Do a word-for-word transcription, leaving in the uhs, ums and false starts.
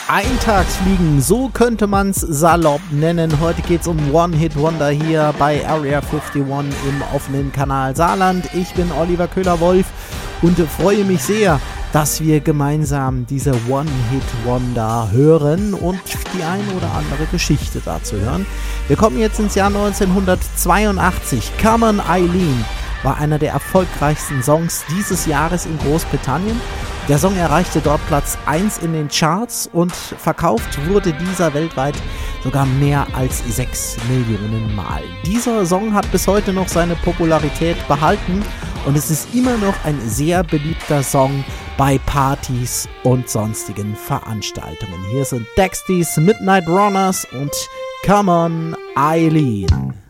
Eintagsfliegen, so könnte man's salopp nennen. Heute geht's um One-Hit-Wonder hier bei Area einundfünfzig im offenen Kanal Saarland. Ich bin Oliver Köhler-Wolf und freue mich sehr, dass wir gemeinsam diese One-Hit-Wonder hören und die eine oder andere Geschichte dazu hören. Wir kommen jetzt ins Jahr neunzehnhundertzweiundachtzig. Come On Eileen war einer der erfolgreichsten Songs dieses Jahres in Großbritannien. Der Song erreichte dort Platz eins in den Charts und verkauft wurde dieser weltweit sogar mehr als sechs Millionen Mal. Dieser Song hat bis heute noch seine Popularität behalten und es ist immer noch ein sehr beliebter Song bei Partys und sonstigen Veranstaltungen. Hier sind Dexys Midnight Runners und Come On Eileen.